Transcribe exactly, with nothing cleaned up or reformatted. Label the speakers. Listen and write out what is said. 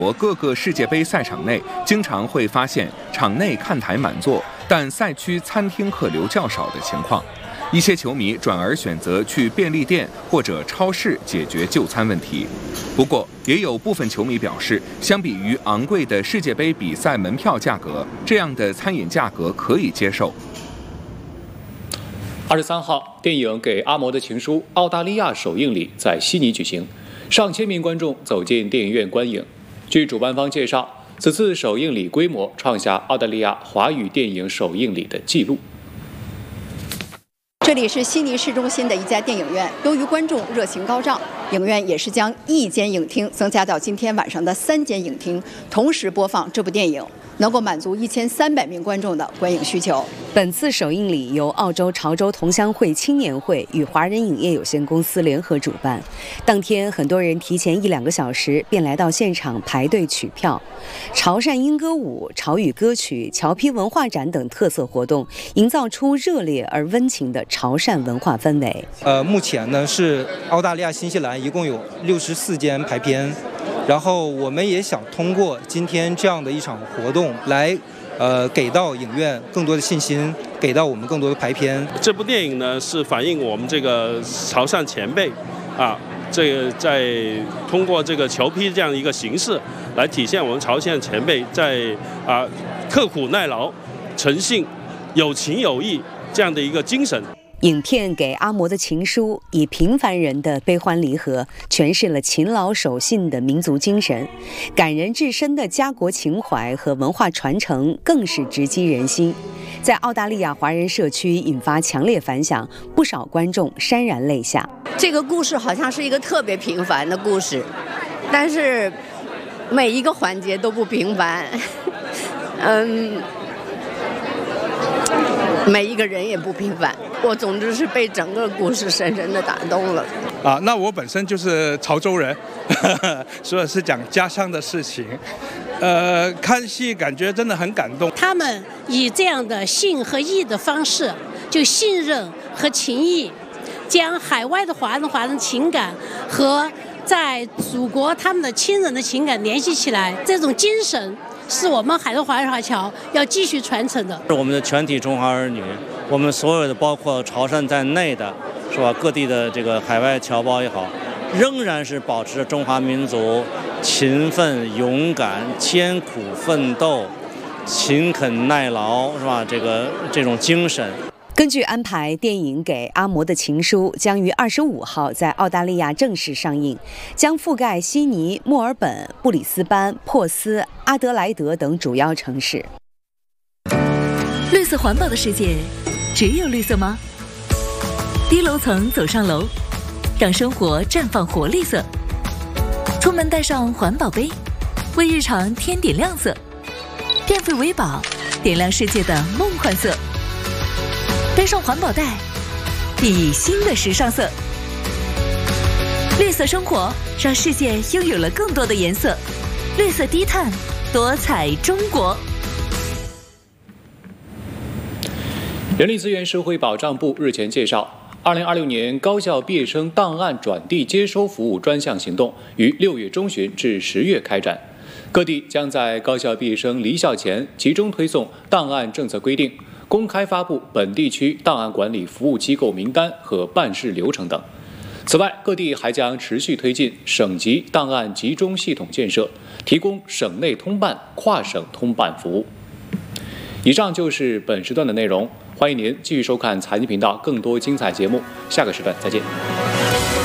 Speaker 1: 国各个世界杯赛场内，经常会发现场内看台满座，但赛区餐厅客流较少的情况。一些球迷转而选择去便利店或者超市解决就餐问题。不过，也有部分球迷表示，相比于昂贵的世界杯比赛门票价格，这样的餐饮价格可以接受。
Speaker 2: 二十三号，电影《给阿嬷的情书》澳大利亚首映礼在悉尼举行，上千名观众走进电影院观影。据主办方介绍，此次首映礼规模创下澳大利亚华语电影首映礼的纪录。
Speaker 3: 这里是悉尼市中心的一家电影院，由于观众热情高涨，影院也是将一间影厅增加到今天晚上的三间影厅，同时播放这部电影，能够满足一千三百名观众的观影需求。
Speaker 4: 本次首映礼由澳洲潮州同乡会青年会与华人影业有限公司联合主办。当天，很多人提前一两个小时便来到现场排队取票。潮汕莺歌舞、潮语歌曲、侨批文化展等特色活动，营造出热烈而温情的潮汕文化氛围。
Speaker 5: 呃，目前呢是澳大利亚、新西兰一共有六十四间排片，然后我们也想通过今天这样的一场活动来。呃，给到影院更多的信心，给到我们更多的排片。
Speaker 6: 这部电影呢，是反映我们这个潮汕前辈，啊，这个在通过这个侨批这样一个形式，来体现我们潮汕前辈在啊刻苦耐劳、诚信、有情有义这样的一个精神。
Speaker 4: 影片《给阿嬷的情书》以平凡人的悲欢离合，诠释了勤劳守信的民族精神，感人至深的家国情怀和文化传承更是直击人心，在澳大利亚华人社区引发强烈反响，不少观众潸然泪下。
Speaker 7: 这个故事好像是一个特别平凡的故事，但是每一个环节都不平凡，嗯。每一个人也不平凡，我总之是被整个故事深深的打动了。
Speaker 8: 啊，那我本身就是潮州人，呵呵，所以是讲家乡的事情。呃，看戏感觉真的很感动。
Speaker 9: 他们以这样的信和义的方式，就信任和情谊，将海外的华人华人情感和在祖国他们的亲人的情感联系起来，这种精神。是我们海外华人华侨要继续传承的。
Speaker 10: 是我们的全体中华儿女，我们所有的包括潮汕在内的，是吧？各地的这个海外侨胞也好，仍然是保持着中华民族勤奋、勇敢、艰苦奋斗、勤恳耐劳，是吧？这个这种精神。
Speaker 4: 根据安排，电影《给阿嬷的情书》将于二十五号在澳大利亚正式上映，将覆盖悉尼、墨尔本、布里斯班、珀斯、阿德莱德等主要城市。
Speaker 11: 绿色环保的世界，只有绿色吗？低楼层走上楼，让生活绽放活力色。出门带上环保杯，为日常添点亮色。电费为宝，点亮世界的梦幻色。背上环保袋，熠熠新的时尚色。绿色生活，让世界拥有了更多的颜色。绿色低碳，多彩中国。
Speaker 2: 人力资源社会保障部日前介绍，二零二六年高校毕业生档案转递接收服务专项行动于六月中旬至十月开展，各地将在高校毕业生离校前集中推送档案政策规定。公开发布本地区档案管理服务机构名单和办事流程等。此外，各地还将持续推进省级档案集中系统建设，提供省内通办、跨省通办服务。以上就是本时段的内容，欢迎您继续收看财经频道更多精彩节目，下个时段再见。